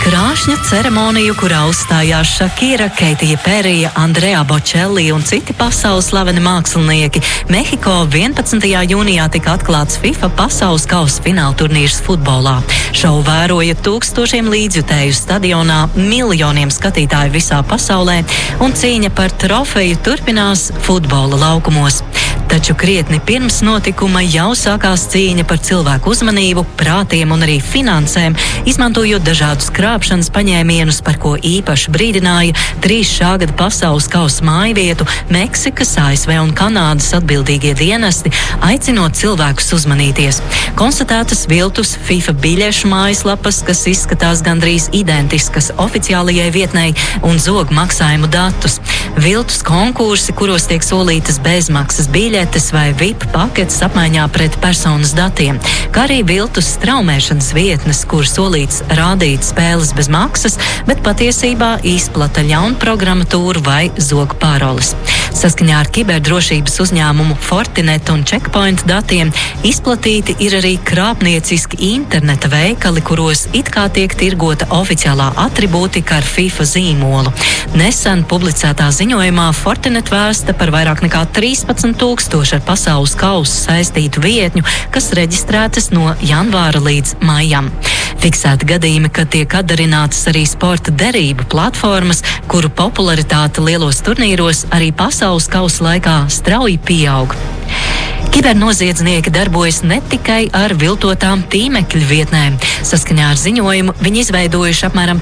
Krāšņa ceremoniju, kurā uzstājās Šakira, Keitija Perija, Andrea Bocelli un citi pasaules slaveni mākslinieki, Mehiko 11. jūnijā tika atklāts FIFA pasaules kausa fināla turnīrs futbolā. Šovu vēroja tūkstošiem līdzjutēju stadionā, miljoniem skatītāju visā pasaulē, un cīņa par trofeju turpinās futbola laukumos. Taču krietni pirms notikuma jau sākās cīņa par cilvēku uzmanību, prātiem un arī finansēm, izmantojot dažādus krāpšanas paņēmienus, par ko īpaši brīdināja 3 šā gada pasaules kausa mājvietu, Meksikas, ASV un Kanādas atbildīgie dienesti, aicinot cilvēkus uzmanīties. Konstatētas viltus FIFA biļešu mājaslapas, kas izskatās gandrīz identiskas oficiālajai vietnei, un zog maksājumu datus. Viltus konkursi, kuros tiek solītas bezmaksas biļetes vai VIP paketes apmaiņā pret personas datiem, kā arī viltus straumēšanas vietnes, kur solīts rādīt spēles bez maksas, bet patiesībā izplata ļaunprogrammatūru vai zog paroles. Saskaņā ar kiberdrošības uzņēmumu Fortinet un Checkpoint datiem izplatīti ir arī krāpnieciski interneta veikali, kuros it kā tiek tirgota oficiālā atribūtika ar FIFA zīmolu. Nesen publicētā ziņojumā Fortinet vēsta par vairāk nekā 13,000 ar pasaules kausu saistītu vietņu, kas reģistrētas no janvāra līdz maijam. Fiksēti gadījumi, kad tiek atdarinātas arī sporta derību platformas, kuru popularitāte lielos turnīros arī pasaules kausa laikā strauji pieaug. Kibernoziedznieki darbojas ne tikai ar viltotām tīmekļa vietnēm. Saskaņā ar ziņojumu viņi izveidojuši apmēram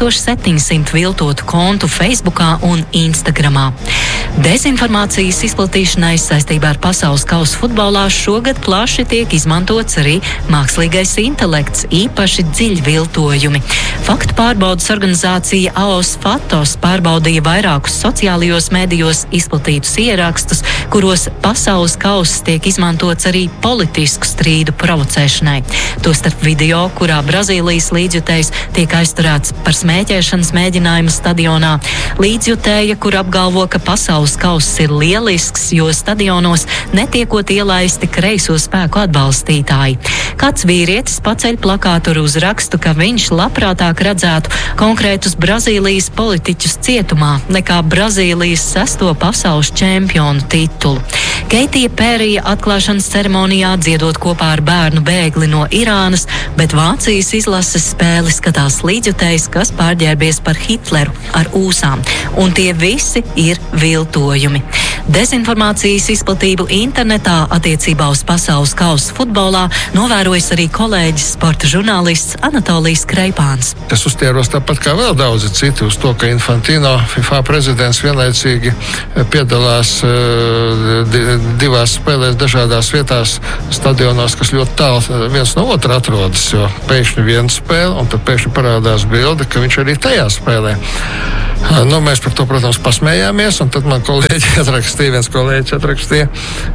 1700 viltotu kontu Facebookā un Instagramā. Dezinformācijas izplatīšanai saistībā ar pasaules kausu futbolā šogad plaši tiek izmantots arī mākslīgais intelekts, īpaši dziļviltojumi. Faktu pārbaudas organizācija AOS Fatos pārbaudīja vairākus sociālajos medijos izplatītus ierakstus, kuros pasaules kauss tiek izmantots arī politisku strīdu provocēšanai. Tostarp video, kurā Brazīlijas līdzjutējs tiek aizturēts par smēķēšanas mēģinājumu stadionā. Līdzjutēja, kur apgalvo, ka pasaules kauss ir lielisks, jo stadionos netiekot ielaisti kreiso spēku atbalstītāji. Kāds vīrietis paceļ plakātu ar uzrakstu, ka viņš labprātāk redzētu konkrētus Brazīlijas politiķus cietumā nekā Brazīlijas 6. pasaules čempionu titulu. Keitija Perija atklāšanas ceremonijā dziedot kopā ar bērnu bēgli no Irānas, bet Vācijas izlases spēli skatās līdzjutējs, kas pārģērbies par Hitleru ar ūsām. Un tie visi ir viltojumi. Dezinformācijas izplatību internetā attiecībā uz pasaules kausa futbolā novērojas arī kolēģis sporta žurnālists Anatolijs Kreipāns. Es uztieros tāpat kā vēl daudzi citi uz to, ka Infantino, FIFA prezidents, vienlaicīgi piedalās divās spēlēs dažādās vietās, stadionos, kas ļoti tālu viens no otra atrodas, jo pēkšņi viena spēle, un tad pēkšņi parādās bilde, ka viņš arī tajā spēlē. Mēs par to, protams, pasmējāmies, un tad man viens kolēģis atrakstīja,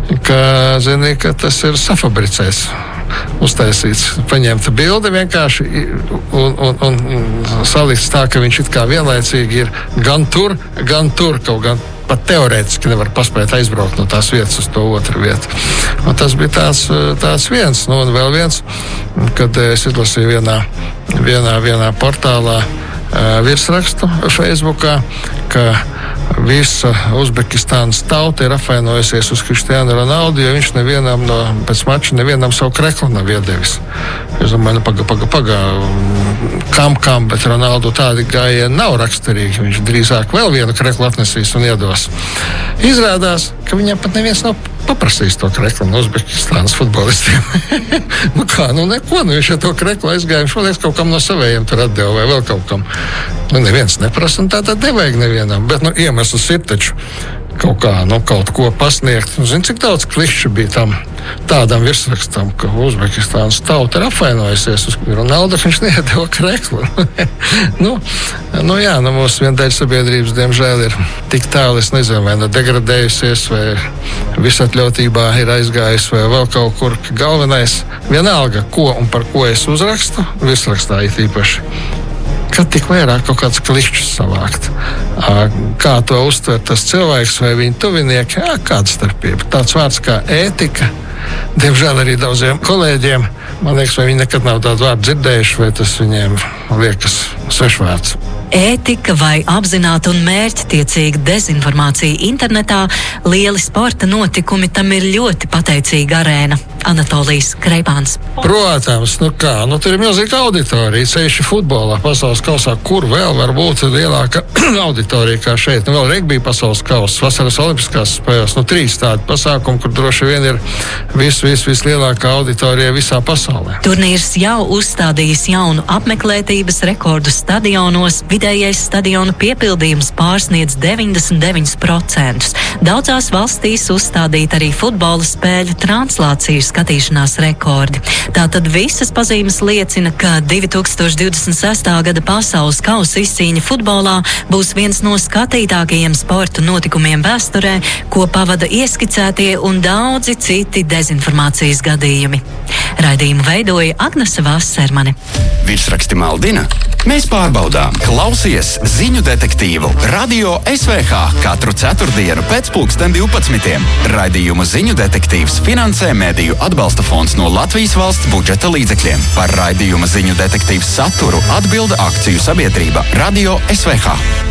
ka tas ir safabricēts, uztaisīts, paņemta bilde vienkārši un salikts tā, ka viņš it kā vienlaicīgi ir gan tur, kaut gan pat teorētiski nevar paspēt aizbraukt no tās vietas uz to otru vietu. Un tas bija tāds viens. Un vēl viens, kad es izlasīju vienā portālā virsrakstu Facebookā, ka visa Uzbekistānas tauta ir apvainojusies uz Kristiānu Ronaldu, jo viņš pēc mača nevienam savu kreklu nav iedevis. Es domāju, kam, bet Ronaldu tādi gājieni nav raksturīgi. Viņš drīzāk vēl vienu kreklu atnesīs un iedos. Izrādās, ka viņam pat neviens nav paprasījis to kreklu no Uzbekistānas futbolistiem. Neko, viņš to kreklu aizgāja, viņš vēl kaut kam no savējiem tur atdeva vai vēl kaut kam. Neviens neprasa, un tātad nevajag nevienam, bet iemesls ir taču kaut ko pasniegt. Zini, cik daudz klišķu bija tādam virsrakstam, ka Uzbekistānas tauta ir apvainojusies uz Ronaldu, viņš neiedeva kreklu. Mūsu viena daļa sabiedrības, diemžēl, ir tik tālu, es nezinu, vai degradējusies, vai visatļautībā ir aizgājusi, vai vēl kaut kur. Galvenais, vienalga, ko un par ko es uzrakstu, virsrakstā ir īpaši. Kad tik vairāk kaut kāds klišķus savākt. Kā to uztver tas cilvēks vai viņa tuvinieki, kāda starpība. Tāds vārds kā ētika, diemžēl arī daudziem kolēģiem, man liekas, vai viņi nekad nav tādu vārdu dzirdējuši, vai tas viņiem liekas svešvārds. Ētika vai apzināta un mērķtiecīga dezinformācija internetā, lieli sporta notikumi tam ir ļoti pateicīga arēna. Anatolijas Kreipāns. Protams, tur ir milzīga auditorija, sevišķi futbolā, pasaules kausā, kur vēl var būt lielāka auditorija kā šeit. Vēl regbija pasaules kausa, vasaras olimpiskās spēles, 3 tādi pasākumi, kur droši vien ir vislielākā auditorija visā pasaulē. Turnīrs jau uzstādījis jaunu apmeklētības rekordu stadionos. Vidējais stadionu piepildījums pārsniedz 99%. Daudzās valstīs uzstādīta arī futbola spēļu translāciju skatīšanās rekordi. Tātad visas pazīmes liecina, ka 2026. gada pasaules kausa izcīņa futbolā būs viens no skatītākajiem sporta notikumiem vēsturē, ko pavada ieskicētie un daudzi citi dezinformācijas gadījumi. Raidījumu veidoja Agnese Vassermane. Virsraksti maldina. Mēs pārbaudām. Klausies ziņu detektīvu Radio SVH katru ceturtdienu pēc 12. Raidījumu ziņu detektīvs finansē Mediju atbalsta fonds no Latvijas valsts budžeta līdzekļiem. Par raidījuma ziņu detektīvs saturu atbilda akciju sabiedrība Radio SVH.